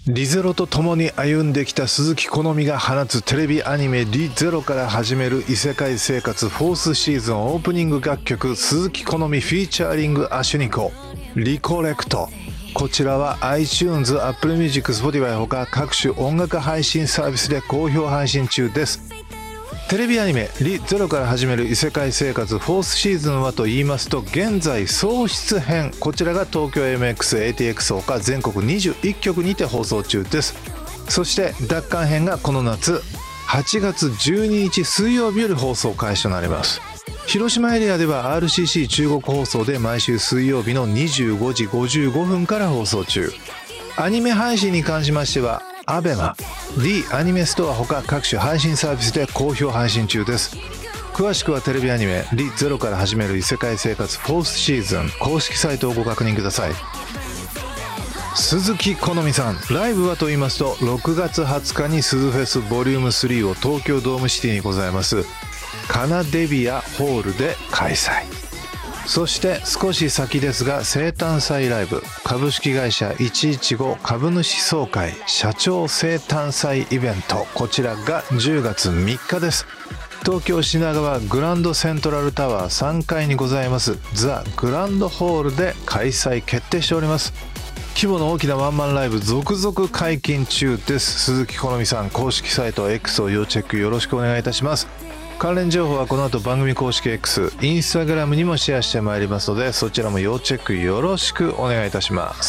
リゼロと共に歩んできた鈴木好美が放つテレビアニメリゼロから始める異世界生活4thシーズンオープニング楽曲鈴木好美フィーチャーリングアシュニコリコレクト。こちらは iTunes、Apple Music、Spotify ほか各種音楽配信サービスで好評配信中です。テレビアニメリゼロから始める異世界生活4thシーズンはと言いますと、現在喪失編、こちらが東京 MX、ATX ほか全国21局にて放送中です。そして奪還編がこの夏8月12日水曜日より放送開始となります。広島エリアでは RCC 中国放送で毎週水曜日の25時55分から放送中。アニメ配信に関しましてはABEMA、D アニメストアほか各種配信サービスで好評配信中です。詳しくはテレビアニメリゼロから始める異世界生活4thシーズン公式サイトをご確認ください。鈴木好美さん、ライブはと言いますと6月20日に鈴フェスボリューム3を東京ドームシティにございますカナデビアホールで開催。そして少し先ですが生誕祭ライブ株式会社115株主総会社長生誕祭イベント、こちらが10月3日です。東京品川グランドセントラルタワー3階にございますザ・グランドホールで開催決定しております。規模の大きなワンマンライブ続々解禁中です。鈴木好美さん公式サイト X を要チェックよろしくお願いいたします。関連情報はこの後番組公式 X、インスタグラムにもシェアしてまいりますので、そちらも要チェックよろしくお願いいたします。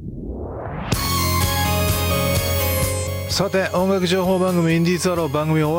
さて音楽情報番組インディーズアロー番組